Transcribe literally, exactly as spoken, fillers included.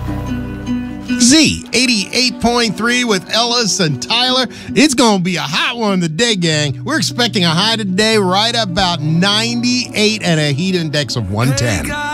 Z eighty-eight point three with Ellis and Tyler. It's going to be a hot one today, gang. We're expecting a high today right about ninety-eight and a heat index of one ten.